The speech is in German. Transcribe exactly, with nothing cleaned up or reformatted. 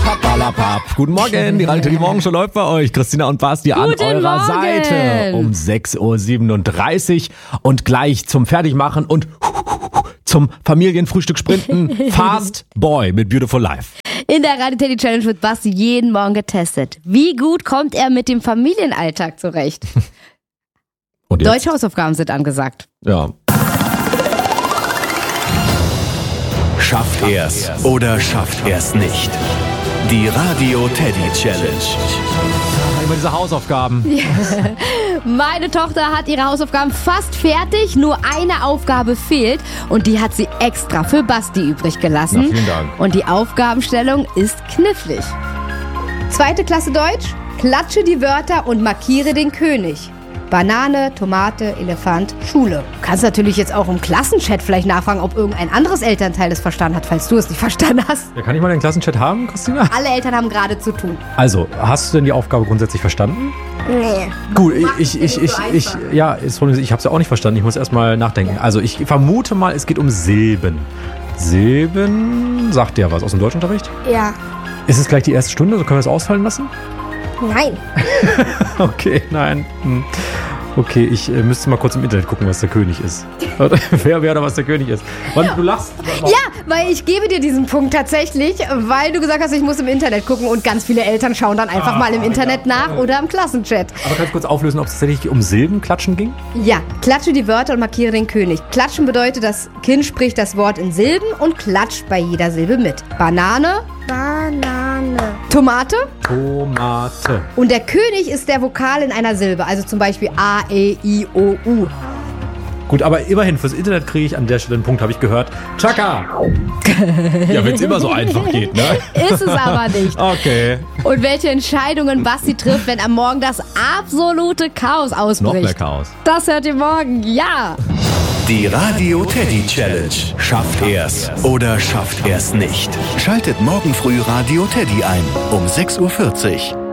Papalapap. Guten Morgen, die Radio Teddy Morgenshow läuft bei euch. Christina und Basti an Guten eurer Morgen. Seite um sechs Uhr siebenunddreißig und gleich zum Fertigmachen und zum Familienfrühstück sprinten. Fast Boy mit Beautiful Life. In der Radio Teddy Challenge wird Basti jeden Morgen getestet. Wie gut kommt er mit dem Familienalltag zurecht? Und jetzt? Deutsche Hausaufgaben sind angesagt. Ja. Schafft er's oder schafft er's nicht? Die Radio Teddy Challenge. Immer diese Hausaufgaben. Meine Tochter hat ihre Hausaufgaben fast fertig, nur eine Aufgabe fehlt und die hat sie extra für Basti übrig gelassen. Na, vielen Dank. Und die Aufgabenstellung ist knifflig. Zweite Klasse Deutsch, klatsche die Wörter und markiere den König. Banane, Tomate, Elefant, Schule. Du kannst natürlich jetzt auch im Klassenchat vielleicht nachfragen, ob irgendein anderes Elternteil es verstanden hat, falls du es nicht verstanden hast. Ja, kann ich mal den Klassenchat haben, Christina? Alle Eltern haben gerade zu tun. Also, hast du denn die Aufgabe grundsätzlich verstanden? Nee. Gut, ich, ich, ich, ich, ich ja, ist, ich habe es ja auch nicht verstanden. Ich muss erst mal nachdenken. Also, ich vermute mal, es geht um Silben. Silben, sagt der was aus dem Deutschunterricht? Ja. Ist es gleich die erste Stunde? So können wir es ausfallen lassen? Nein. Okay, nein. Hm. Okay, ich äh, müsste mal kurz im Internet gucken, was der König ist. wer, wer oder was der König ist. Wann, du lachst. Ja, weil ich gebe dir diesen Punkt tatsächlich, weil du gesagt hast, ich muss im Internet gucken und ganz viele Eltern schauen dann einfach Ah, mal im Internet ja. nach oder im Klassenchat. Aber kannst du kurz auflösen, ob es tatsächlich um Silbenklatschen ging? Ja, klatsche die Wörter und markiere den König. Klatschen bedeutet, das Kind spricht das Wort in Silben und klatscht bei jeder Silbe mit. Banane, Banane. Tomate Tomate. und der König ist der Vokal in einer Silbe, also zum Beispiel A, E, I, O, U. Gut, aber immerhin, fürs Internet kriege ich an der Stelle einen Punkt, habe ich gehört. Chaka! Ja, wenn es immer so einfach geht, ne? Ist es aber nicht. Okay. Und welche Entscheidungen Basti trifft, wenn am Morgen das absolute Chaos ausbricht. Noch mehr Chaos. Das hört ihr morgen, ja. Die Radio Teddy Challenge. Schafft er's oder schafft er's nicht? Schaltet morgen früh Radio Teddy ein um sechs Uhr vierzig.